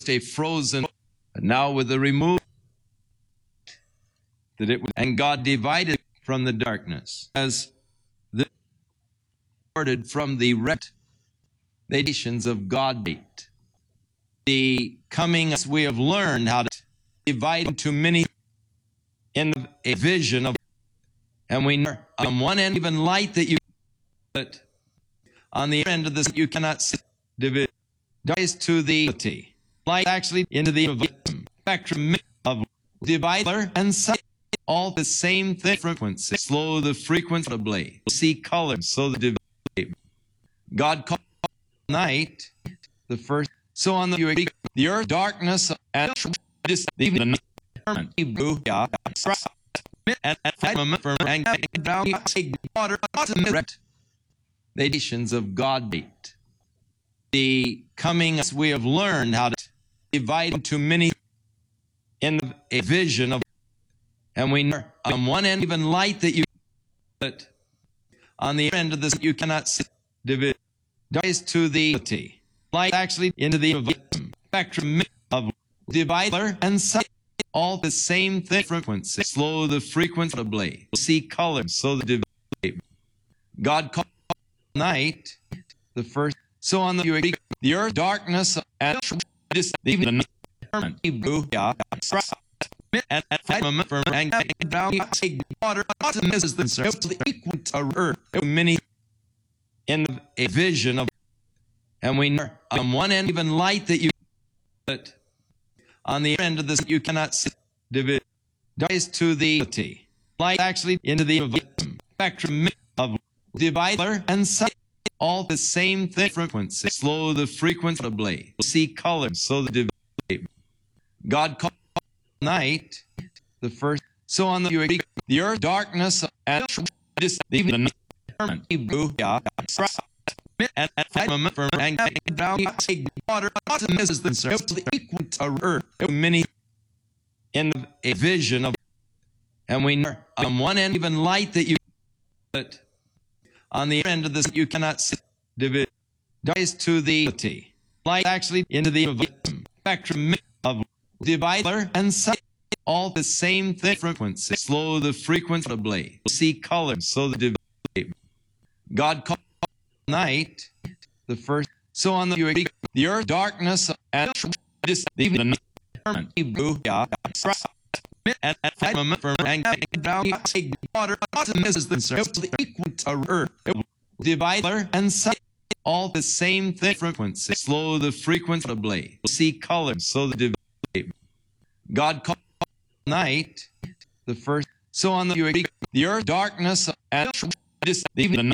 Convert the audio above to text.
stay frozen. But now with the removal that it was, and God divided from the darkness as the parted from the rest the nations of God. The coming, as we have learned how to divide into many in a vision of, and we know on one end even light that you, but on the end of this you cannot see division. Dies to the light actually into the spectrum of divider and sight, all the same thing, frequency. Slow the frequency of the blade. See color, so the divider. God called night the first. So on the earth, darkness, and even the nations of God. The coming, as we have learned how to divide into many in a vision of, and we know on one end even light that you, but on the end of this you cannot see division. Dies to the light actually into the spectrum of divider and sight, all the same thing, frequency. Slow the frequency of the blade. See color, so the divider. God called night the first. So on the earth, darkness, and even many in a vision of, and we know on one end even light that you, but on the end of this you cannot see division. Dies to the light actually into the spectrum of divider and sight, all the same thing, frequency. Slow the frequency of the blade. See color, so the divider. God called night the first. So on the earth, darkness, and even many in a vision of, and we know on one end even light that you, but on the end of this you cannot see division. Dies to the light actually into the spectrum of divider and sight, all the same thing, frequency. Slow the frequency of the blade. See color, so the divider. God called night the first. So on the earth, darkness, and even divider and sight, all the same thing, frequency. Slow the frequency of the blade. See color, so the divider. God called night the first. So on the earth, darkness, and even